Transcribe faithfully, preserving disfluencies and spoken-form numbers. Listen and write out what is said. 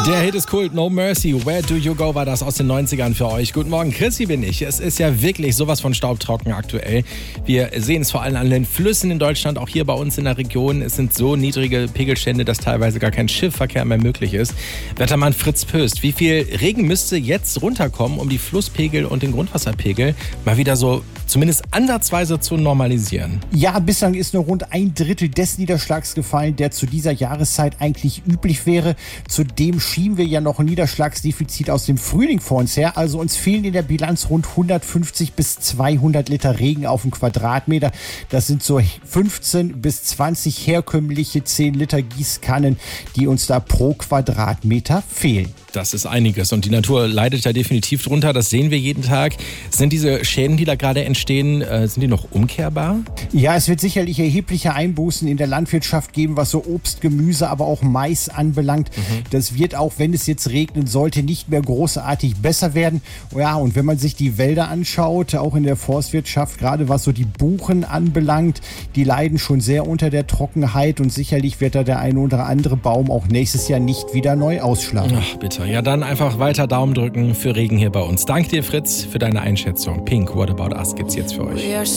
Der Hit ist Kult, No Mercy, Where Do You Go war das aus den neunzigern für euch. Guten Morgen, Chrissy bin ich. Es ist ja wirklich sowas von staubtrocken aktuell. Wir sehen es vor allem an den Flüssen in Deutschland, auch hier bei uns in der Region. Es sind so niedrige Pegelstände, dass teilweise gar kein Schiffverkehr mehr möglich ist. Wettermann Fritz Pöst, wie viel Regen müsste jetzt runterkommen, um die Flusspegel und den Grundwasserpegel mal wieder so zumindest ansatzweise zu normalisieren? Ja, bislang ist nur rund ein Drittel des Niederschlags gefallen, der zu dieser Jahreszeit eigentlich üblich wäre. Zudem schieben wir ja noch ein Niederschlagsdefizit aus dem Frühling vor uns her. Also uns fehlen in der Bilanz rund hundertfünfzig bis zweihundert Liter Regen auf den Quadratmeter. Das sind so fünfzehn bis zwanzig herkömmliche zehn Liter Gießkannen, die uns da pro Quadratmeter fehlen. Das ist einiges und die Natur leidet da definitiv drunter, das sehen wir jeden Tag. Sind diese Schäden, die da gerade entstehen, äh, sind die noch umkehrbar? Ja, es wird sicherlich erhebliche Einbußen in der Landwirtschaft geben, was so Obst, Gemüse, aber auch Mais anbelangt. Mhm. Das wird auch, wenn es jetzt regnen sollte, nicht mehr großartig besser werden. Ja, und wenn man sich die Wälder anschaut, auch in der Forstwirtschaft, gerade was so die Buchen anbelangt, die leiden schon sehr unter der Trockenheit und sicherlich wird da der eine oder andere Baum auch nächstes Jahr nicht wieder neu ausschlagen. Ach, bitte. Ja, dann einfach weiter Daumen drücken für Regen hier bei uns. Danke dir, Fritz, für deine Einschätzung. Pink, What About Us gibt's jetzt für euch.